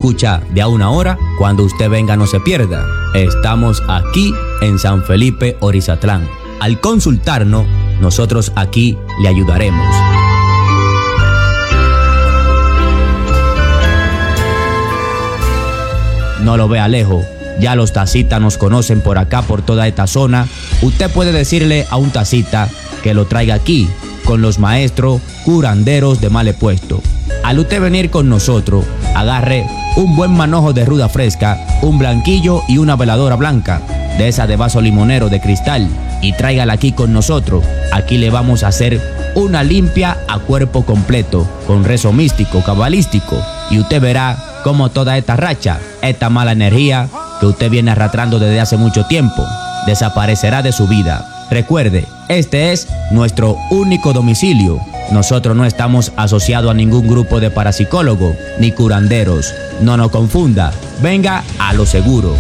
escucha de a una hora. Cuando usted venga, no se pierda. Estamos aquí en San Felipe, Orizatlán. Al consultarnos, nosotros aquí le ayudaremos. No lo vea lejos, ya los tacitas nos conocen por acá, por toda esta zona. Usted puede decirle a un tacita que lo traiga aquí, con los maestros curanderos de Male Puesto. Al usted venir con nosotros, agarre un buen manojo de ruda fresca, un blanquillo y una veladora blanca, de esa de vaso limonero de cristal, y tráigala aquí con nosotros. Aquí le vamos a hacer una limpia a cuerpo completo, con rezo místico, cabalístico, y usted verá cómo toda esta racha, esta mala energía que usted viene arrastrando desde hace mucho tiempo, desaparecerá de su vida. Recuerde, este es nuestro único domicilio. Nosotros no estamos asociados a ningún grupo de parapsicólogos ni curanderos. No nos confunda, venga a lo seguro.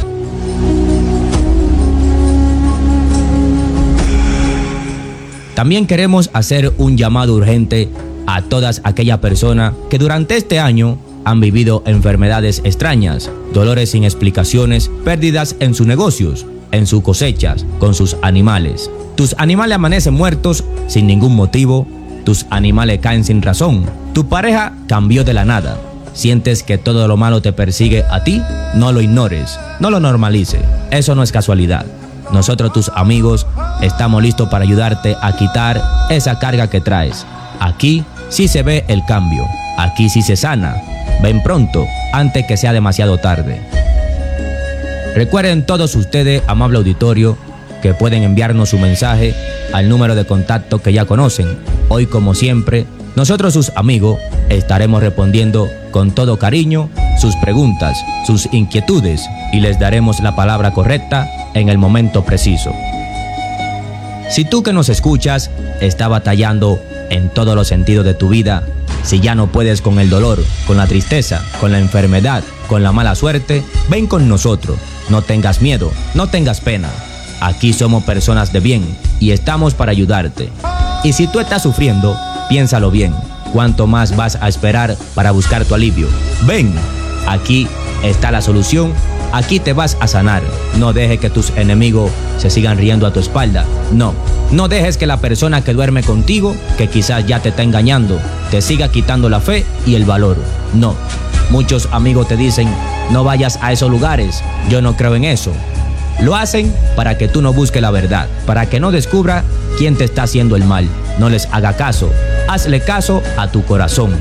También queremos hacer un llamado urgente a todas aquellas personas que durante este año han vivido enfermedades extrañas, dolores sin explicaciones, pérdidas en sus negocios, en sus cosechas, con sus animales. Tus animales amanecen muertos sin ningún motivo, tus animales caen sin razón, tu pareja cambió de la nada. ¿Sientes que todo lo malo te persigue a ti? No lo ignores, no lo normalices, eso no es casualidad. Nosotros, tus amigos, estamos listos para ayudarte a quitar esa carga que traes. Aquí sí se ve el cambio, aquí sí se sana. Ven pronto, antes que sea demasiado tarde. Recuerden todos ustedes, amable auditorio, que pueden enviarnos su mensaje al número de contacto que ya conocen. Hoy, como siempre, nosotros, sus amigos, estaremos respondiendo con todo cariño sus preguntas, sus inquietudes, y les daremos la palabra correcta en el momento preciso. Si tú que nos escuchas estás batallando en todos los sentidos de tu vida, si ya no puedes con el dolor, con la tristeza, con la enfermedad, con la mala suerte, ven con nosotros. No tengas miedo, no tengas pena. Aquí somos personas de bien y estamos para ayudarte. Y si tú estás sufriendo, piénsalo bien. ¿Cuánto más vas a esperar para buscar tu alivio? Ven, aquí está la solución. Aquí te vas a sanar. No dejes que tus enemigos se sigan riendo a tu espalda. No dejes que la persona que duerme contigo, que quizás ya te está engañando, te siga quitando la fe y el valor. No. Muchos amigos te dicen, no vayas a esos lugares. Yo no creo en eso. Lo hacen para que tú no busques la verdad, para que no descubra quién te está haciendo el mal. No les haga caso. Hazle caso a tu corazón.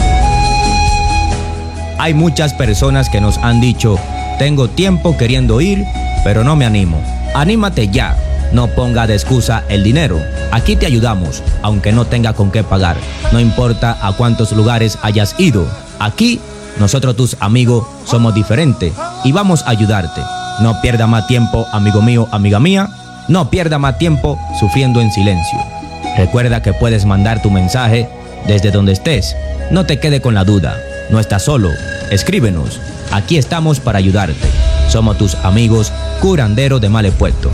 Hay muchas personas que nos han dicho, tengo tiempo queriendo ir, pero no me animo. Anímate ya. No ponga de excusa el dinero. Aquí te ayudamos, aunque no tenga con qué pagar. No importa a cuántos lugares hayas ido. Aquí, nosotros, tus amigos, somos diferentes y vamos a ayudarte. No pierda más tiempo, amigo mío, amiga mía. No pierda más tiempo sufriendo en silencio. Recuerda que puedes mandar tu mensaje desde donde estés. No te quede con la duda. No estás solo. Escríbenos. Aquí estamos para ayudarte. Somos tus amigos curanderos de Male Puesto.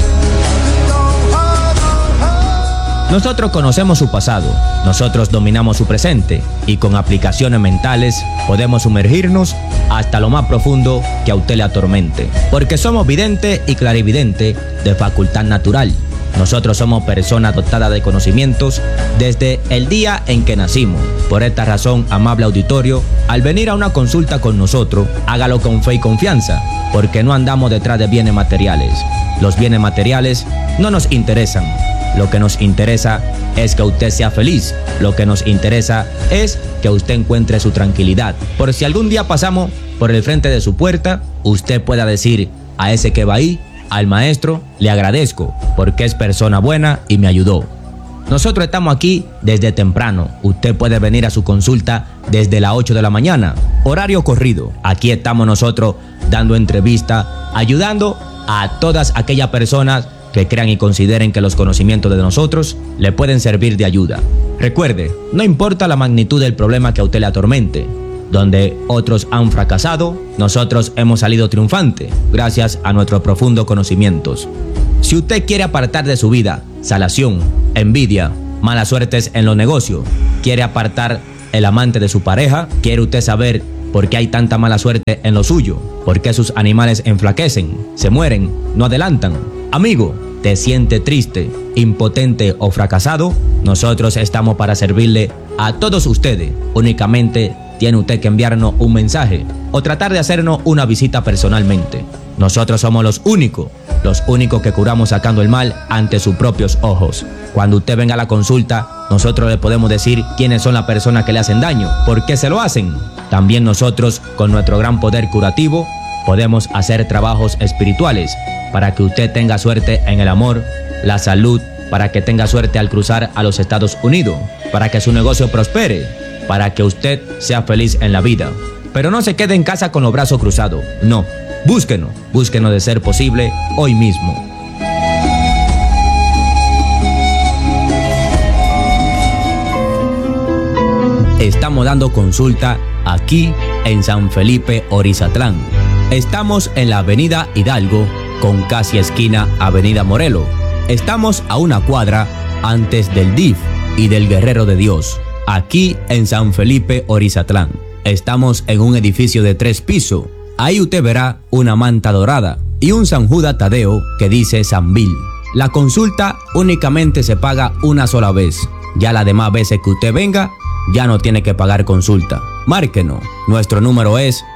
Nosotros conocemos su pasado, nosotros dominamos su presente y con aplicaciones mentales podemos sumergirnos hasta lo más profundo que a usted le atormente. Porque somos vidente y clarividente de facultad natural. Nosotros somos personas dotadas de conocimientos desde el día en que nacimos. Por esta razón, amable auditorio, al venir a una consulta con nosotros, hágalo con fe y confianza, porque no andamos detrás de bienes materiales. Los bienes materiales no nos interesan. Lo que nos interesa es que usted sea feliz. Lo que nos interesa es que usted encuentre su tranquilidad. Por si algún día pasamos por el frente de su puerta, usted pueda decir a ese que va ahí, al maestro, le agradezco porque es persona buena y me ayudó. Nosotros estamos aquí desde temprano. Usted puede venir a su consulta desde las 8 de la mañana, horario corrido. Aquí estamos nosotros dando entrevista, ayudando a todas aquellas personas que crean y consideren que los conocimientos de nosotros le pueden servir de ayuda. Recuerde, no importa la magnitud del problema que a usted le atormente. Donde otros han fracasado, nosotros hemos salido triunfantes gracias a nuestros profundos conocimientos. Si usted quiere apartar de su vida salación, envidia, malas suertes en los negocios, quiere apartar el amante de su pareja, quiere usted saber ¿Por qué hay tanta mala suerte en lo suyo? ¿Por qué sus animales enflaquecen, se mueren, no adelantan? Amigo, ¿te siente triste, impotente o fracasado? Nosotros estamos para servirle a todos ustedes. Únicamente tiene usted que enviarnos un mensaje o tratar de hacernos una visita personalmente. Nosotros somos los únicos que curamos sacando el mal ante sus propios ojos. Cuando usted venga a la consulta, nosotros le podemos decir quiénes son las personas que le hacen daño, por qué se lo hacen. También nosotros, con nuestro gran poder curativo, podemos hacer trabajos espirituales para que usted tenga suerte en el amor, la salud, para que tenga suerte al cruzar a los Estados Unidos, para que su negocio prospere, para que usted sea feliz en la vida. Pero no se quede en casa con los brazos cruzados, no. Búsquenos de ser posible hoy mismo. Estamos dando consulta aquí en San Felipe, Orizatlán. Estamos en la avenida Hidalgo, con casi esquina avenida Morelos. Estamos a una cuadra antes del DIF y del Guerrero de Dios, aquí en San Felipe, Orizatlán. Estamos en un edificio de 3 pisos. Ahí usted verá una manta dorada y un San Judas Tadeo que dice San Bill. La consulta únicamente se paga una sola vez. Ya las demás veces que usted venga, ya no tiene que pagar consulta. Márquenos. Nuestro número es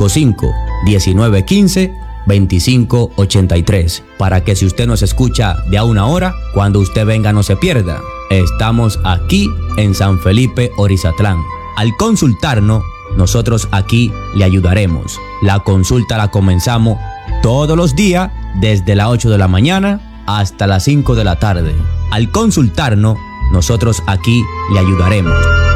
55-1915-2583. Para que si usted nos escucha de a una hora, cuando usted venga no se pierda. Estamos aquí en San Felipe, Orizatlán. Al consultarnos, nosotros aquí le ayudaremos. La consulta la comenzamos todos los días desde las 8 de la mañana hasta las 5 de la tarde. Al consultarnos, nosotros aquí le ayudaremos.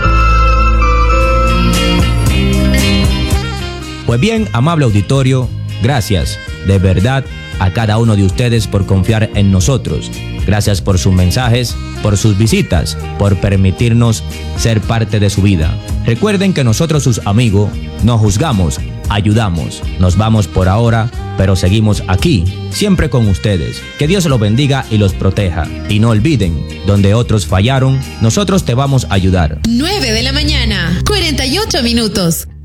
Pues bien, amable auditorio, gracias de verdad a cada uno de ustedes por confiar en nosotros. Gracias por sus mensajes, por sus visitas, por permitirnos ser parte de su vida. Recuerden que nosotros, sus amigos, no juzgamos, ayudamos. Nos vamos por ahora, pero seguimos aquí, siempre con ustedes. Que Dios los bendiga y los proteja. Y no olviden, donde otros fallaron, nosotros te vamos a ayudar. 9 de la mañana, 48 minutos.